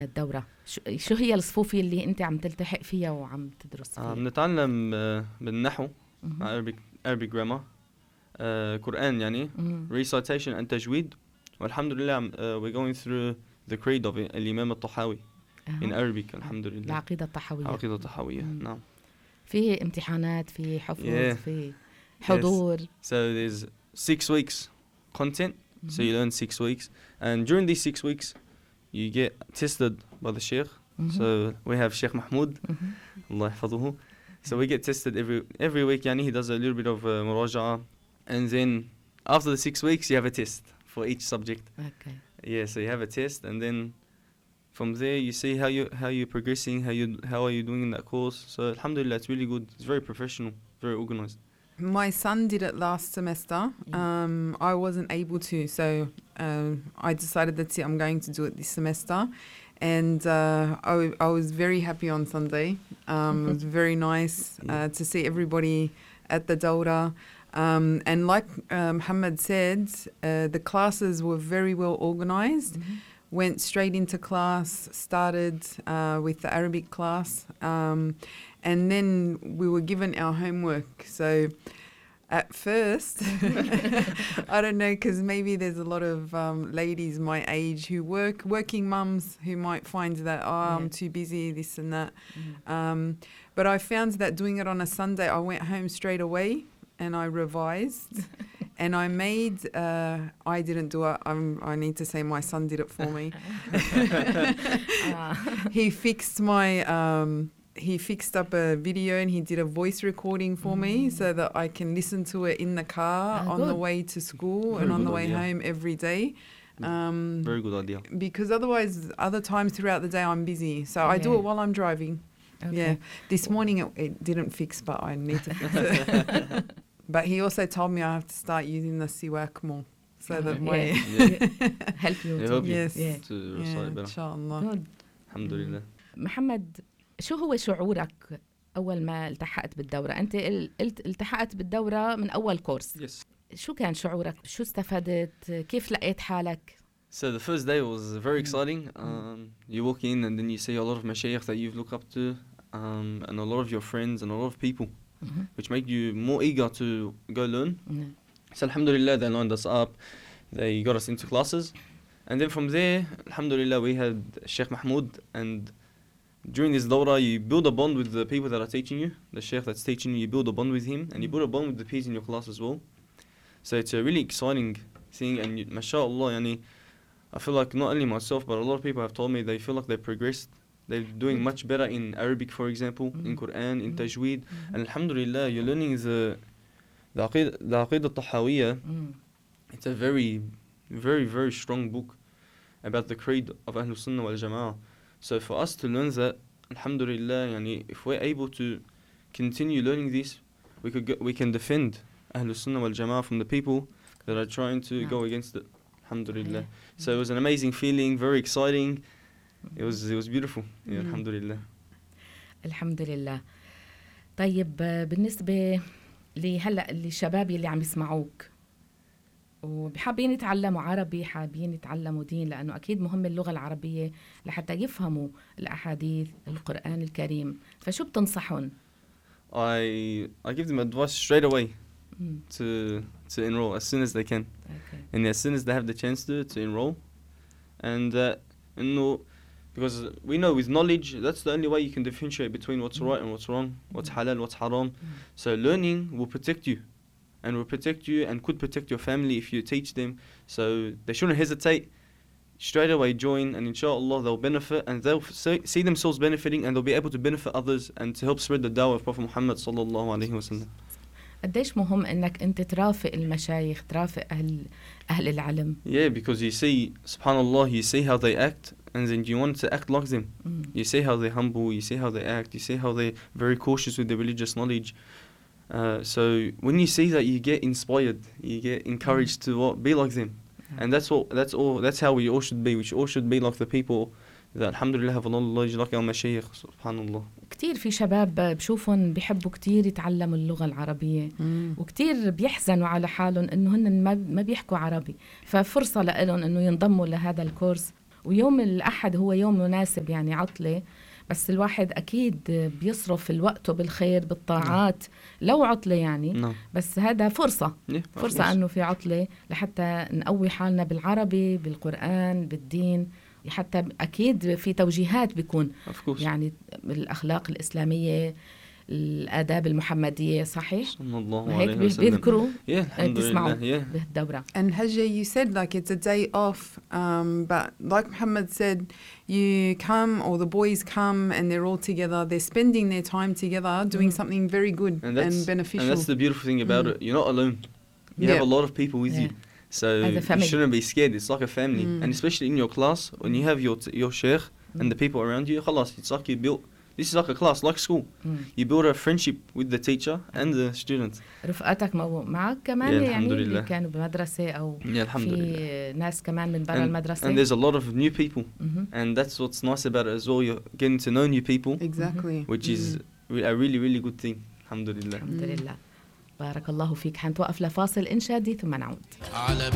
الدورة؟ شو هي الصفوف اللي أنت عم تلتحق فيها وعم تدرس فيها؟ بنتعلم بالنحو Arabic grammar, قرآن يعني, recitation and تجويد. والحمد لله we're going through the creed of الإمام الطحاوي in Arabic. الحمد لله. العقيدة الطحاوية. العقيدة الطحاوية. نعم. في امتحانات، في حفظ, في حضور. Yes. So there's 6 weeks content. So you learn 6 weeks, and during these 6 weeks you get tested by the Sheikh. So we have Sheikh Mahmoud, Allah يحفظه. So we get tested every week. Yani he does a little bit of muraja'a, and then after the 6 weeks you have a test for each subject. Okay. Yeah, so you have a test, and then from there you see how you're progressing, how are you doing in that course. So alhamdulillah, it's really good. It's very professional, very organized. My son did it last semester. I wasn't able to, so I decided that's it, I'm going to do it this semester. And I was very happy on Sunday. It was very nice to see everybody at the Dawra. And like Muhammad said, the classes were very well organized. Went straight into class, started with the Arabic class, and then we were given our homework. So at first, I don't know, because maybe there's a lot of ladies my age who working mums who might find that, I'm too busy, this and that. But I found that doing it on a Sunday, I went home straight away and I revised. And I made, I didn't do it, I need to say my son did it for me. He fixed up a video and he did a voice recording for me so that I can listen to it in the car on the way to school and on the way home every day. Very good idea. Because otherwise, other times throughout the day, I'm busy. So I do it while I'm driving. Okay. Yeah. This morning it didn't fix, but I need to fix it. But he also told me I have to start using the siwak more. So that my help you. Yes. To recite better. Inshallah. Alhamdulillah. محمد، شو هو شعورك أول ما التحقت بالدورة؟ أنت قلت التحقت بالدورة من أول كورس. Yes. شو كان شعورك؟ شو استفدت؟ كيف لقيت حالك؟ So the first day was very exciting. You walk in and then you see a lot of mashayikh that you've looked up to, and a lot of your friends and a lot of people, which make you more eager to go learn. So alhamdulillah, they lined us up, they got us into classes, and then from there, alhamdulillah, we had Sheikh Mahmoud, and during this dawrah, you build a bond with the people that are teaching you. The Sheikh that's teaching you build a bond with him, and you build a bond with the peers in your class as well. So it's a really exciting thing, and mashallah, yani, I feel like not only myself, but a lot of people have told me they feel like they progressed. They're doing much better in Arabic, for example, in Quran, in Tajweed. And alhamdulillah, you're learning the Aqidah al-Tahawiyya. It's a very, very, very strong book about the creed of Ahlul Sunnah wal Jama'ah. So for us to learn that, alhamdulillah, yani, if we're able to continue learning this, we can defend Ahlul Sunnah wal Jama'ah from the people that are trying to go against it. Alhamdulillah. So it was an amazing feeling, very exciting. It was beautiful. Yeah, alhamdulillah. الحمد طيب، بالنسبة لهلأ الشباب اللي عم يسمعوك وحابين يتعلموا عربي، حابين يتعلموا دين، لأنه أكيد مهم اللغة العربية لحتى يفهموا الأحاديث القرآن الكريم، فشو بتنصحون؟ I give them advice straight away to enroll as soon as they can. Okay. And as soon as they have the chance to enroll. And because we know with knowledge, that's the only way you can differentiate between what's right and what's wrong, what's halal, what's haram. So learning will protect you, and could protect your family if you teach them. So they shouldn't hesitate. Straight away join, and inshallah they'll benefit, and they'll see themselves benefiting, and they'll be able to benefit others and to help spread the dawah of Prophet Muhammad sallallahu alaihi wasallam. قديش مهم انك انت ترافق المشايخ، ترافق اهل العلم. Yeah, because you see, subhanallah, you see how they act, and then you want to act like them. You see how they're humble, you see how they act, you see how they're very cautious with their religious knowledge. So when you see that, you get inspired, you get encouraged to be like them. And that's how we all should be. We all should be like the people that alhamdulillah have a lot of knowledge like our mashayikh, subhanallah. كتير في شباب بشوفهم بيحبوا كتير يتعلموا اللغة العربية وكتير بيحزنوا على حالهم انه هن ما بيحكوا عربي، ففرصة لهم انه ينضموا لهذا الكورس ويوم الأحد هو يوم مناسب يعني عطلة، بس الواحد أكيد بيصرف الوقت بالخير بالطاعات لو عطلة يعني. No. بس هذا فرصة Yeah, of فرصة course. أنه في عطلة لحتى نقوي حالنا بالعربي بالقرآن بالدين، حتى أكيد في توجيهات بيكون Of course. يعني الأخلاق الإسلامية الآداب المحمدية، صحيح؟ صلى الله وهيك عليه وسلم. بيذكروا Yeah, الحمد تسمعوا لله. Yeah. بالدورة. And Hajja, you said like it's a day off, but like Muhammad said, you come, or the boys come and they're all together, they're spending their time together doing something very good and, beneficial. And that's the beautiful thing about it. You're not alone. You have a lot of people with Yeah. you. So As a you family. shouldn't be scared. It's like a family. And especially in your class, when you have your sheikh and the people around you, خلاص, it's like you built, this is like a class, like school. You build a friendship with the teacher and the student. رفقاتك معك كمان Yeah, يعني الحمد اللي لله. كانوا بمدرسة أو Yeah, الحمد لله. في ناس كمان من برا المدرسة. And there's a lot of new people. And that's what's nice about it as well. You're getting to know new people, Exactly. which is a really, really good thing. الحمد لله. الحمد لله. بارك الله فيك. حنتوقف لفاصل إنشادي ثم نعود.